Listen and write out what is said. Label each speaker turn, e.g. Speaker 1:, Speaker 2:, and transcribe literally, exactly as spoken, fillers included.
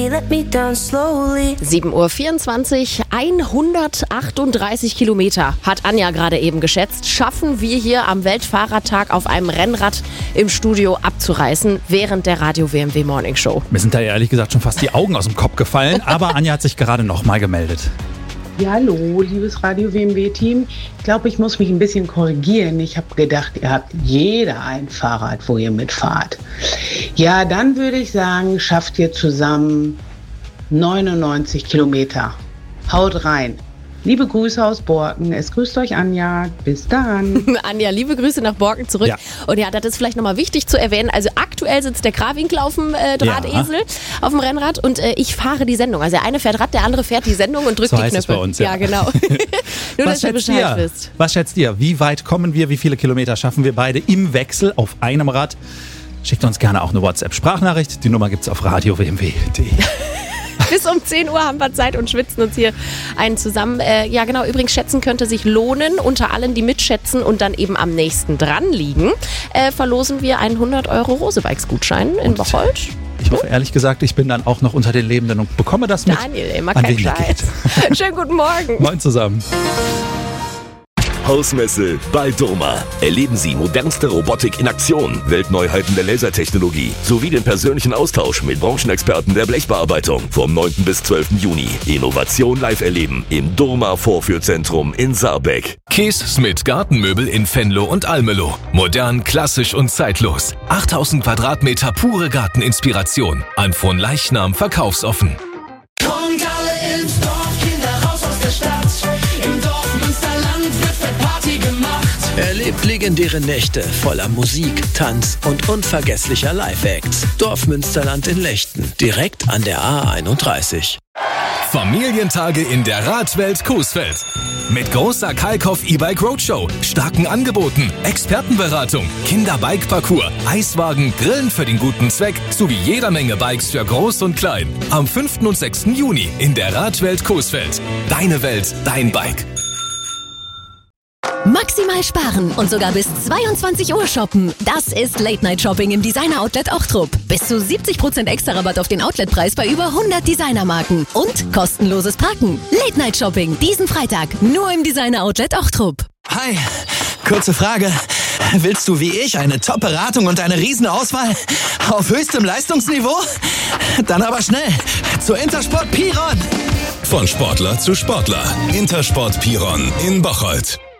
Speaker 1: sieben Uhr vierundzwanzig, hundertachtunddreißig Kilometer hat Anja gerade eben geschätzt. Schaffen wir hier am Weltfahrradtag auf einem Rennrad im Studio abzureißen während der Radio-W M W Morning Show?
Speaker 2: Mir sind da ehrlich gesagt schon fast die Augen aus dem Kopf gefallen, aber Anja hat sich gerade nochmal gemeldet.
Speaker 3: Ja, hallo, liebes Radio-W M W-Team. Ich glaube, ich muss mich ein bisschen korrigieren. Ich habe gedacht, ihr habt jeder ein Fahrrad, wo ihr mitfahrt. Ja, dann würde ich sagen, schafft ihr zusammen neunundneunzig Kilometer. Haut rein. Liebe Grüße aus Borken. Es grüßt euch Anja. Bis dann.
Speaker 1: Anja, liebe Grüße nach Borken zurück. Ja. Und ja, das ist vielleicht nochmal wichtig zu erwähnen. Also aktuell sitzt der Krawinkel auf dem äh, Drahtesel, ja. auf dem Rennrad und äh, ich fahre die Sendung. Also der eine fährt Rad, der andere fährt die Sendung und drückt
Speaker 2: so
Speaker 1: die
Speaker 2: heißt
Speaker 1: Knöpfe.
Speaker 2: Es bei uns, ja.
Speaker 1: ja, genau. Nur,
Speaker 2: Was
Speaker 1: dass ihr Bescheid
Speaker 2: ihr?
Speaker 1: wisst.
Speaker 2: Was schätzt ihr? Wie weit kommen wir? Wie viele Kilometer schaffen wir beide im Wechsel auf einem Rad? Schickt uns gerne auch eine WhatsApp-Sprachnachricht. Die Nummer gibt's auf radio w m w punkt d e.
Speaker 1: Bis um zehn Uhr haben wir Zeit und schwitzen uns hier einen zusammen. Äh, ja genau, übrigens schätzen könnte sich lohnen. Unter allen, die mitschätzen und dann eben am nächsten dran liegen, äh, verlosen wir einen hundert Euro Rosebikes-Gutschein in Bocholt.
Speaker 2: Ich hoffe ehrlich gesagt, ich bin dann auch noch unter den Lebenden und bekomme das mit.
Speaker 1: Daniel, immer kein Scheiß. Schönen guten Morgen.
Speaker 2: Moin zusammen.
Speaker 4: Hausmesse bei Durma. Erleben Sie modernste Robotik in Aktion, Weltneuheiten der Lasertechnologie sowie den persönlichen Austausch mit Branchenexperten der Blechbearbeitung vom neunten bis zwölften Juni. Innovation live erleben im Durma Vorführzentrum in Saarbeck.
Speaker 5: Kees Smith Gartenmöbel in Venlo und Almelo. Modern, klassisch und zeitlos. achttausend Quadratmeter pure Garteninspiration. An von Leichnam verkaufsoffen.
Speaker 6: Kommt alle ins Dorf, Kinder raus aus der Stadt. Im Dorf Münsterland wird fett Party gemacht.
Speaker 7: Erlebt legendäre Nächte voller Musik, Tanz und unvergesslicher Live-Acts. Dorf Münsterland in Lechten, direkt an der A einunddreißig.
Speaker 5: Familientage in der Radwelt Coesfeld. Mit großer Kalkoff E-Bike Roadshow, starken Angeboten, Expertenberatung, Kinderbike-Parcours, Eiswagen, Grillen für den guten Zweck sowie jeder Menge Bikes für Groß und Klein. Am fünften und sechsten Juni in der Radwelt Coesfeld. Deine Welt, dein Bike.
Speaker 8: Maximal sparen und sogar bis zweiundzwanzig Uhr shoppen. Das ist Late Night Shopping im Designer Outlet Ochtrup. Bis zu siebzig Prozent extra Rabatt auf den Outletpreis bei über hundert Designermarken. Und kostenloses Parken. Late Night Shopping diesen Freitag nur im Designer Outlet Ochtrup.
Speaker 7: Hi, kurze Frage. Willst du wie ich eine Top-Beratung und eine Riesenauswahl auf höchstem Leistungsniveau? Dann aber schnell zu Intersport Piron.
Speaker 5: Von Sportler zu Sportler. Intersport Piron in Bocholt.